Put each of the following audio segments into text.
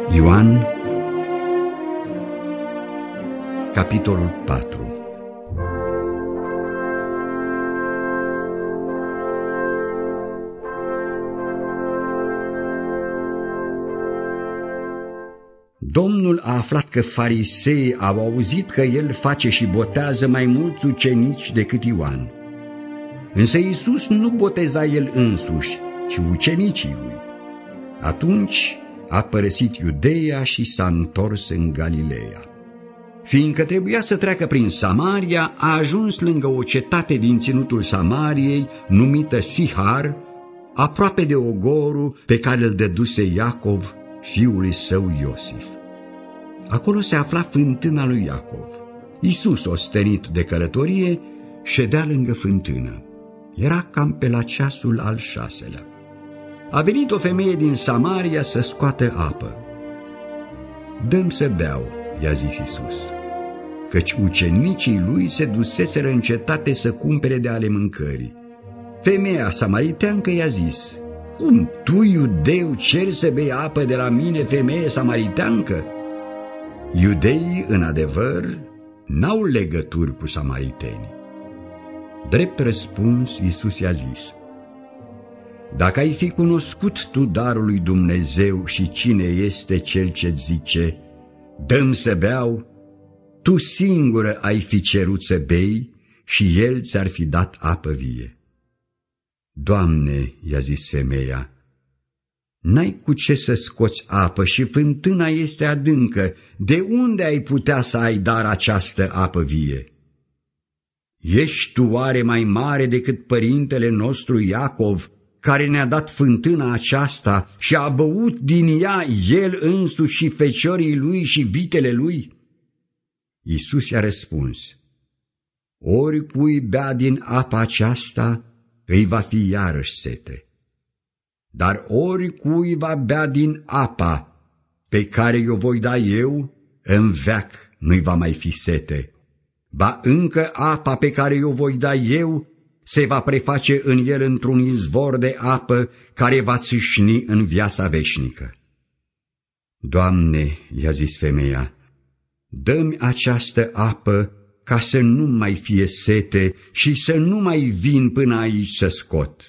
Ioan, capitolul 4. Domnul a aflat că fariseii au auzit că el face și botează mai mulți ucenici decât Ioan. Însă Iisus nu boteza el însuși, ci ucenicii lui. Atunci a părăsit Iudeea și s-a întors în Galileea. Fiindcă trebuia să treacă prin Samaria, a ajuns lângă o cetate din ținutul Samariei, numită Sihar, aproape de ogorul pe care îl dăduse Iacov, fiului său Iosif. Acolo se afla fântâna lui Iacov. Iisus, ostenit de călătorie, ședea lângă fântână. Era cam pe la ceasul al 6-lea. A venit o femeie din Samaria să scoată apă. „Dă-mi să beau," i-a zis Iisus, căci ucenicii lui se duseseră în cetate să cumpere de ale mâncării. Femeia samariteancă i-a zis: „Cum tu, iudeu, ceri să bei apă de la mine, femeie samariteancă?" Iudeii, în adevăr, n-au legături cu samaritenii. Drept răspuns, Iisus i-a zis: „Dacă ai fi cunoscut tu darul lui Dumnezeu și cine este cel ce-ți zice, dă-mi să beau, tu singură ai fi cerut să bei și el ți-ar fi dat apă vie." „Doamne," i-a zis femeia, „n-ai cu ce să scoți apă și fântâna este adâncă, de unde ai putea să ai dar această apă vie? Ești tu oare mai mare decât părintele nostru Iacov, care ne-a dat fântâna aceasta și a băut din ea el însuși și feciorii lui și vitele lui?" Iisus i-a răspuns: „Oricui bea din apa aceasta, îi va fi iarăși sete. Dar oricui va bea din apa pe care o voi da eu, în veac nu-i va mai fi sete. Ba încă apa pe care o voi da eu se va preface în el într-un izvor de apă care va țâșni în viața veșnică." „Doamne," i-a zis femeia, „dă-mi această apă ca să nu mai fie sete și să nu mai vin până aici să scot."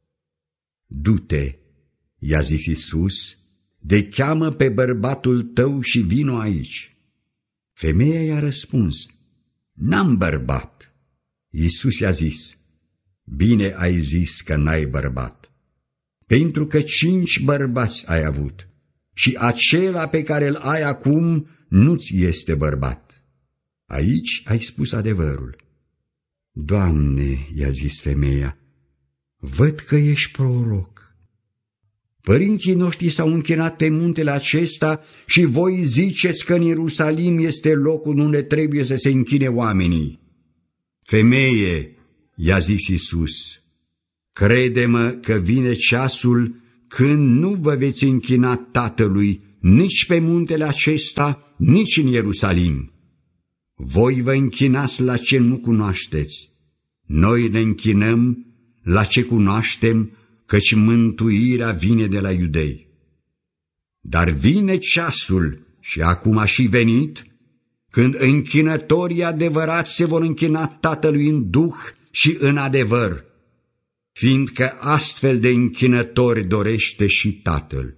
„Du-te," i-a zis Iisus, „de-cheamă pe bărbatul tău și vino aici." Femeia i-a răspuns: „N-am bărbat." Iisus i-a zis: „Bine ai zis că n-ai bărbat, pentru că 5 bărbați ai avut și acela pe care îl ai acum nu-ți este bărbat. Aici ai spus adevărul." „Doamne," i-a zis femeia, „văd că ești proroc. Părinții noștri s-au închinat pe muntele acesta și voi ziceți că în Ierusalim este locul unde trebuie să se închine oamenii." „Femeie," i-a zis Iisus, „crede-mă că vine ceasul când nu vă veți închina Tatălui nici pe muntele acesta, nici în Ierusalim. Voi vă închinați la ce nu cunoașteți. Noi ne închinăm la ce cunoaștem, căci mântuirea vine de la iudei. Dar vine ceasul, și acum a și venit, când închinătorii adevărați se vor închina Tatălui în duh și în adevăr, fiindcă astfel de închinători dorește și Tatăl.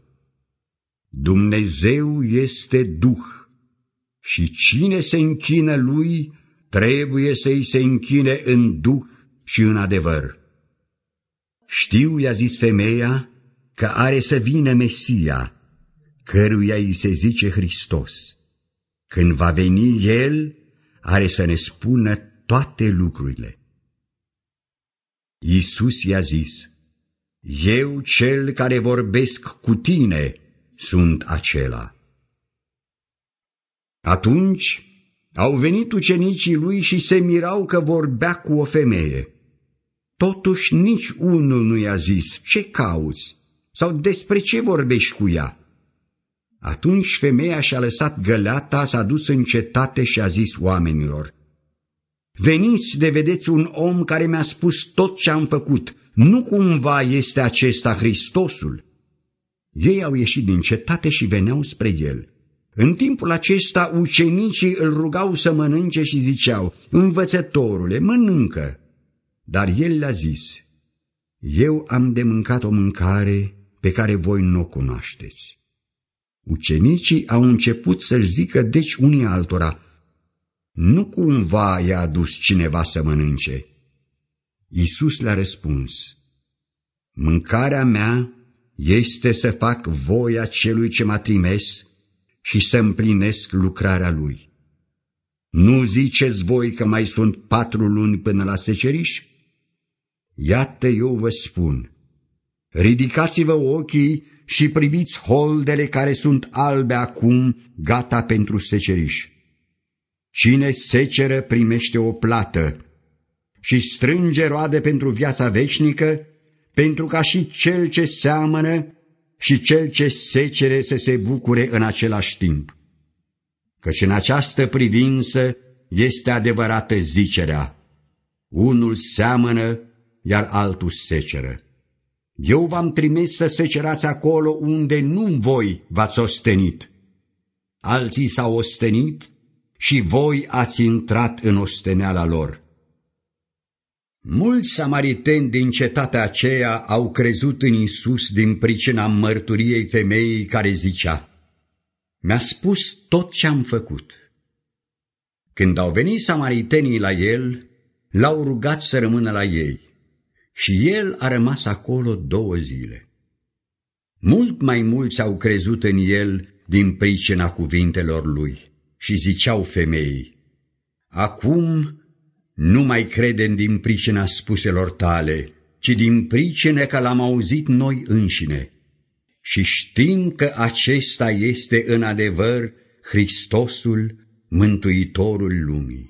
Dumnezeu este Duh și cine se închină Lui trebuie să-i se închine în duh și în adevăr." „Știu," i-a zis femeia, „că are să vină Mesia, căruia îi se zice Hristos. Când va veni El, are să ne spună toate lucrurile." Iisus i-a zis: „Eu, cel care vorbesc cu tine, sunt acela." Atunci au venit ucenicii lui și se mirau că vorbea cu o femeie. Totuși nici unul nu i-a zis: „Ce cauți?" sau „Despre ce vorbești cu ea?" Atunci femeia și-a lăsat găleata, s-a dus în cetate și a zis oamenilor: „Veniți de vedeți un om care mi-a spus tot ce am făcut. Nu cumva este acesta Hristosul?" Ei au ieșit din cetate și veneau spre el. În timpul acesta, ucenicii îl rugau să mănânce și ziceau: Învățătorule, mănâncă! Dar el le-a zis: Eu am de mâncat o mâncare pe care voi nu o cunoașteți. Ucenicii au început să-și zică deci unii altora: Nu cumva i-a adus cineva să mănânce? Iisus le-a răspuns: Mâncarea mea este să fac voia celui ce m-a trimis și să împlinesc lucrarea lui. Nu ziceți voi că mai sunt 4 luni până la seceriș? Iată, eu vă spun, ridicați-vă ochii și priviți holdele care sunt albe acum, gata pentru seceriș. Cine seceră primește o plată și strânge roade pentru viața veșnică, pentru ca și cel ce seamănă și cel ce secere să se bucure în același timp. Căci în această privință este adevărată zicerea: unul seamănă, iar altul seceră. Eu v-am trimis să secerați acolo unde nu voi v-ați ostenit. Alții s-au ostenit și voi ați intrat în osteneala lor. Mulți samariteni din cetatea aceea au crezut în Iisus din pricina mărturiei femeii care zicea: Mi-a spus tot ce am făcut. Când au venit samaritenii la el, l-au rugat să rămână la ei și el a rămas acolo 2 zile. Mult mai mulți au crezut în el din pricina cuvintelor lui și ziceau femeii: Acum nu mai credem din pricina spuselor tale, ci din pricină că l-am auzit noi înșine și știm că acesta este în adevăr Hristosul, Mântuitorul lumii.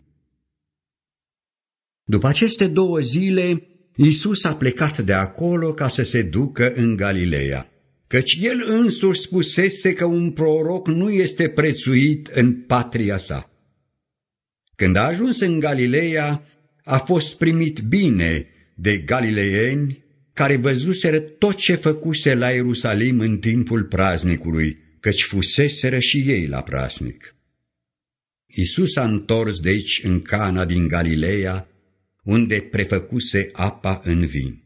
După aceste 2 zile, Iisus a plecat de acolo ca să se ducă în Galileea, căci el însuși spusese că un proroc nu este prețuit în patria sa. Când a ajuns în Galileea, a fost primit bine de galileieni care văzuseră tot ce făcuse la Ierusalim în timpul praznicului, căci fuseseră și ei la praznic. Iisus s-a întors deci în Cana din Galileea, unde prefăcuse apa în vin.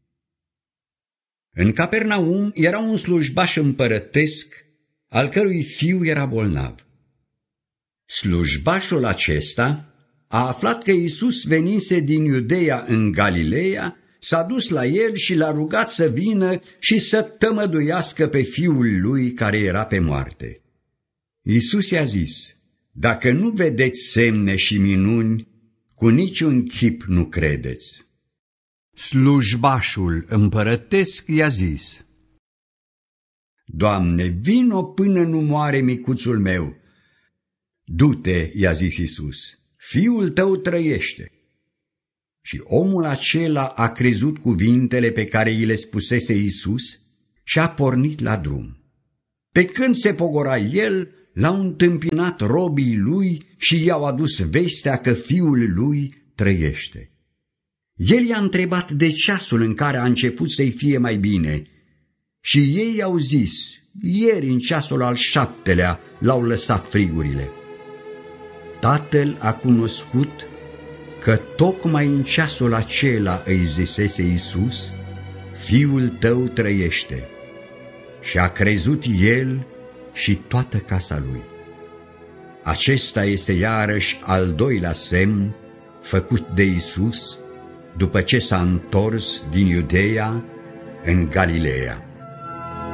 În Capernaum era un slujbaș împărătesc, al cărui fiu era bolnav. Slujbașul acesta a aflat că Iisus venise din Iudeea în Galileea, s-a dus la el și l-a rugat să vină și să tămăduiască pe fiul lui care era pe moarte. Iisus i-a zis: Dacă nu vedeți semne și minuni, cu niciun chip nu credeți. Slujbașul împărătesc i-a zis: Doamne, vino până nu moare micuțul meu. Du-te, i-a zis Iisus, fiul tău trăiește. Și omul acela a crezut cuvintele pe care i le spusese Iisus și a pornit la drum. Pe când se pogora el, l-au întâmpinat robii lui și i-au adus vestea că fiul lui trăiește. El i-a întrebat de ceasul în care a început să-i fie mai bine și ei i-au zis: Ieri, în ceasul al 7-lea, l-au lăsat frigurile. Tatăl a cunoscut că tocmai în ceasul acela îi zisese Iisus: Fiul tău trăiește. Și a crezut el și toată casa lui. Acesta este iarăși al 2-lea semn făcut de Iisus după ce s-a întors din Iudeea în Galileea.